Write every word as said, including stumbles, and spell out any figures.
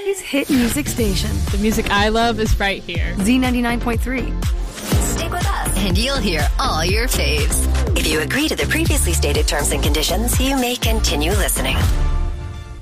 Cincinnati's hit music station. The music I love is right here. Z ninety-nine point three. Stick with us, and you'll hear all your faves. If you agree to the previously stated terms and conditions, you may continue listening.